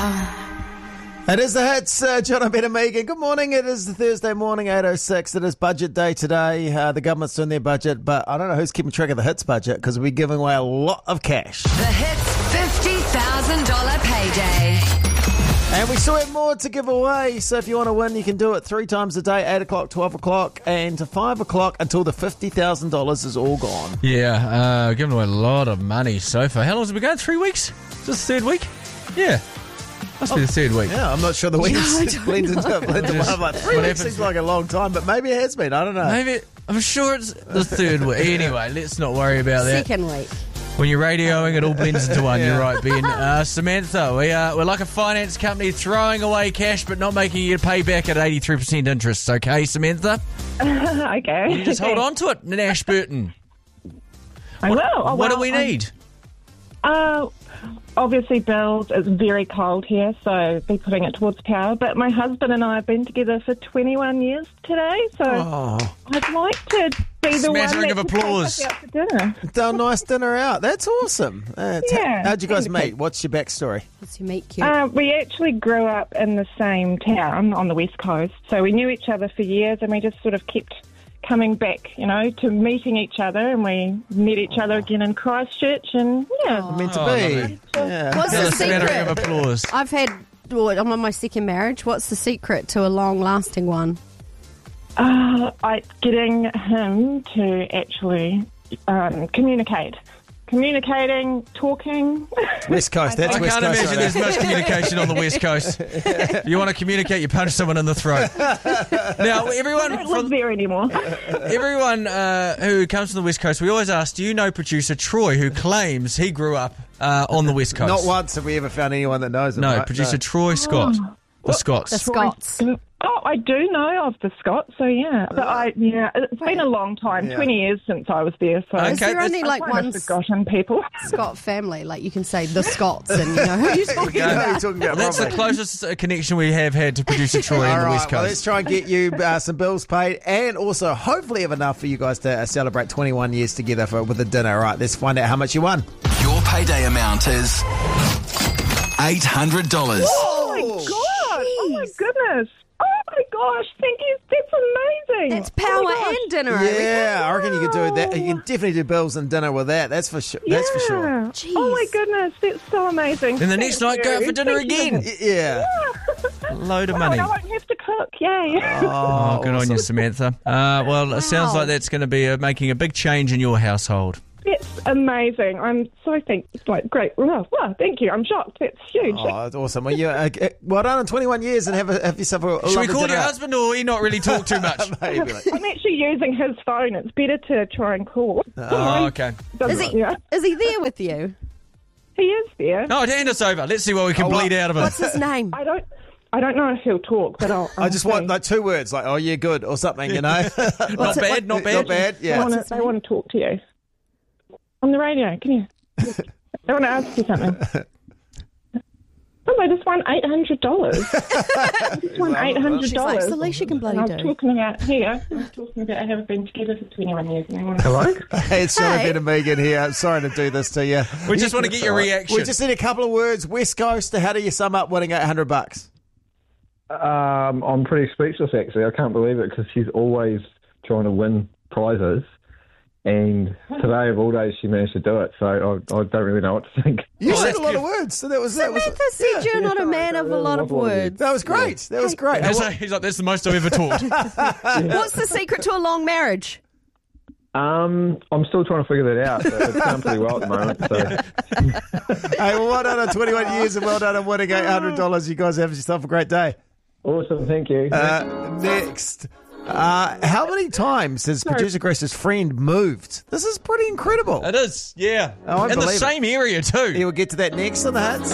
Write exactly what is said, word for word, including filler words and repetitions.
It is the hits, uh, John and Ben and Megan. Good morning. It is the Thursday morning, eight oh six. It is budget day today. Uh, the government's doing their budget, but I don't know who's keeping track of the hits budget because we're giving away a lot of cash. The Hits fifty thousand dollars payday. And we still have more to give away, so if you want to win, you can do it three times a day, eight o'clock, twelve o'clock, and to five o'clock until the fifty thousand dollars is all gone. Yeah, uh, giving away a lot of money so far. How long has it been going? Three weeks? Is this the third week? Yeah. Must oh, be the third week. Yeah, I'm not sure the weeks no, blends into it. Blends into one. I'm like, three weeks seems like a long time, but maybe it has been. I don't know. Maybe. I'm sure it's the third week. Anyway, let's not worry about that. Second week. When you're radioing, it all blends into one. Yeah. You're right, Ben. Uh, Samantha, we are, we're like a finance company throwing away cash but not making you pay back at eighty-three percent interest. Okay, Samantha? Okay. You just hold on to it in Ashburton. I will. Oh, what well, do we I'm- need? Uh, obviously, bills. It's very cold here, so be putting it towards power. But my husband and I have been together for twenty-one years today, so Oh, I'd like to be the Smattering one of that can applause. take us out for dinner. done a nice dinner out. That's awesome. Uh, t- Yeah. How'd you guys Wonderful. meet? What's your backstory? What's your meet cute? Uh, we actually grew up in the same town on the west coast, so we knew each other for years, and we just sort of kept coming back, you know, to meeting each other, and we met each other again in Christchurch, and yeah. Meant to Oh, be. lovely. Yeah. What's Yeah, the a smattering secret? of applause. I've had, well, I'm on my second marriage. What's the secret to a long-lasting one? Uh, I, getting him to actually um, communicate. Communicating, talking. West Coast. That's I West can't Coast. imagine right there's there. much communication on the West Coast. If you want to communicate, you punch someone in the throat. Now, I everyone don't live from there anymore. everyone uh, who comes from the West Coast, we always ask, do you know producer Troy, who claims he grew up uh, on the West Coast? Not once have we ever found anyone that knows him. No, right? producer Troy Scott. The Scots. The Scots. Oh, I do know of the Scots, so yeah. But I, yeah, it's been a long time, Yeah. twenty years since I was there, so Okay, Is there that's- only I've like kind one of forgotten people. Scott family? Like you can say the Scots and you know who you're talking You know who about. you're talking about, That's the probably. closest uh, connection we have had to producer Troy All on the right, West well, Coast. let's try and get you uh, some bills paid and also hopefully have enough for you guys to uh, celebrate twenty-one years together for, with a dinner. All right, let's find out how much you won. Your payday amount is eight hundred dollars. Oh my god! Oh my goodness! Oh my gosh! Thank you. That's amazing. That's Oh power my gosh. and dinner. I reckon. Yeah, I reckon you could do that. You can definitely do bills and dinner with that. That's for sure. That's for sure. Yeah. Jeez. Oh my goodness! That's so amazing. Then the next Thank night, go out you. for dinner Thank you. again. Y- Yeah. Load of Wow, money. I won't have to cook. Yay! Oh, good on you, Samantha. Uh, well, it sounds Wow. like that's going to be uh, making a big change in your household. That's amazing. I'm so thank like great. Wow, wow, thank you. I'm shocked. That's huge. Oh, that's awesome. Well, you, uh, uh, well done on twenty-one years and have, a, have yourself a, a Should we lovely call dinner your out. husband or he not really talk too much? Maybe, like- I'm actually using his phone. It's better to try and call. Oh, okay. Doesn't- Is he? yeah. Is he there with you? He is there. No, hand us over. Let's see what we can Oh, bleed what- out of him. What's his name? I don't. I don't know if he'll talk, but I'll. I just want like two words, like "oh yeah, good" or something, you know. Not bad, not bad. Not bad. They Yeah. want, to, they want to talk to you on the radio. Can you? They want to ask you something. Oh, I just won eight hundred dollars. I just won eight hundred She's like, dollars. it's the least you can bloody I was do. talking about here. I was talking about I haven't been together for twenty-one years. And they want to Hello. Hey, it's John Hey. Ben and Megan here. I'm sorry to do this to you. We just want to get your reaction. We just need a couple of words. West Coast. How do you sum up winning eight hundred bucks? Um, I'm pretty speechless, actually. I can't believe it because she's always trying to win prizes. And today, of all days, she managed to do it. So I, I don't really know what to think. You Oh, said that's a lot good. of words, so that was that was Samantha said you're not a man of a lot of words. that was great. That was great. He's like, he's like, that's the most I've ever talked. What's the secret to a long marriage? Um, I'm still trying to figure that out. But it's going pretty well at the moment. So Hey, well, well done on twenty-one years and well done on winning eight hundred dollars. You guys have yourself a great day. awesome, thank you. Uh, next. Uh, how many times has producer Grace's friend moved? This is pretty incredible. It is, yeah. Oh, I In the believe it. same area, too. He will get to that next on the hits.